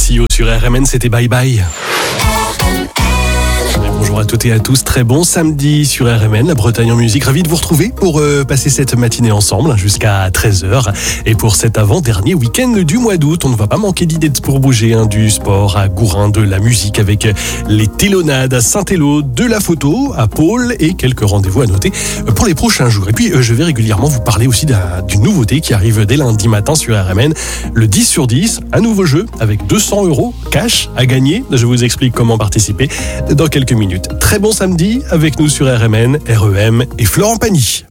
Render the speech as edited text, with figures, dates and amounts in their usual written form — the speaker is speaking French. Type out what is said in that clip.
Sio sur RMN, c'était Bye Bye. Bonjour à toutes et à tous, très bon samedi sur RMN, la Bretagne en musique. Ravi de vous retrouver pour passer cette matinée ensemble jusqu'à 13h. Et pour cet avant-dernier week-end du mois d'août, on ne va pas manquer d'idées pour bouger, du sport à Gourin, de la musique avec les Télonades à Saint-Élo, de la photo à Pôle et quelques rendez-vous à noter pour les prochains jours. Et puis je vais régulièrement vous parler aussi d'une nouveauté qui arrive dès lundi matin sur RMN, le 10 sur 10, un nouveau jeu avec 200 € cash à gagner. Je vous explique comment participer dans quelques minutes. Très bon samedi avec nous sur RMN, REM et Florent Pagny.